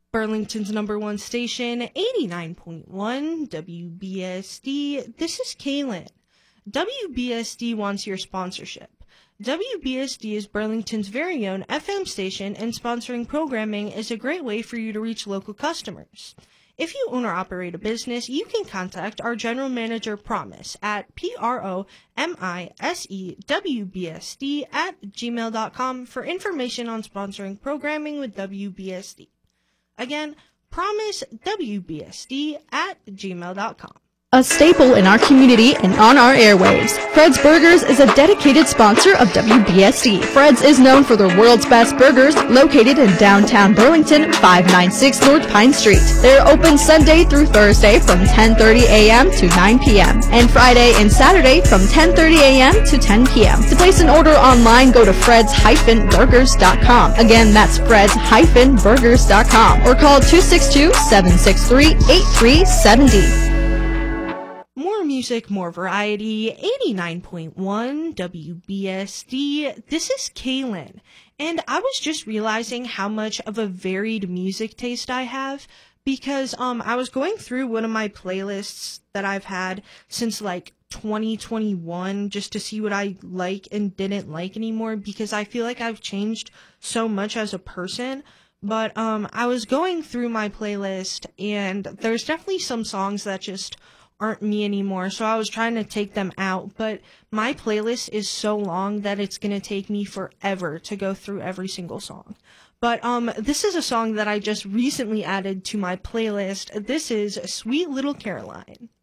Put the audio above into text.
Burlington's number one station, 89.1 WBSD. This is Kaylin. WBSD wants your sponsorship. WBSD is Burlington's very own FM station, and sponsoring programming is a great way for you to reach local customers. If you own or operate a business, you can contact our general manager, Promise, at promisewbsd@gmail.com for information on sponsoring programming with WBSD. Again, promisewbsd@gmail.com. A staple in our community and on our airwaves, Fred's Burgers is a dedicated sponsor of WBSD. Fred's is known for their world's best burgers, located in downtown Burlington, 596 North Pine Street. They're open Sunday through Thursday from 10:30 a.m. to 9 p.m. and Friday and Saturday from 10:30 a.m. to 10 p.m. To place an order online, go to freds-burgers.com. Again, that's freds-burgers.com or call 262-763-8370. More music, more variety, 89.1 WBSD. This is Kaylin, and I was just realizing how much of a varied music taste I have because I was going through one of my playlists that I've had since like 2021 just to see what I like and didn't like anymore because I feel like I've changed so much as a person. But I was going through my playlist, and there's definitely some songs that just aren't me anymore, so I was trying to take them out, but my playlist is so long that it's gonna take me forever to go through every single song. But this is a song that I just recently added to my playlist. This is Sweet Little Caroline.